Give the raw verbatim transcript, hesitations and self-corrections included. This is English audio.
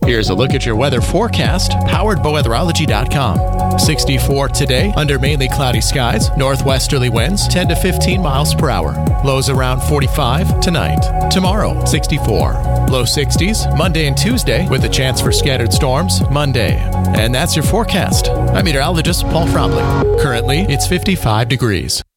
Here's a look at your weather forecast, powered by weatherology dot com. sixty-four today, under mainly cloudy skies, northwesterly winds ten to fifteen miles per hour. Lows around forty-five tonight. Tomorrow, sixty-four. Low sixties, Monday and Tuesday, with a chance for scattered storms Monday. And that's your forecast. I'm meteorologist Paul Fromley. Currently, it's fifty-five degrees.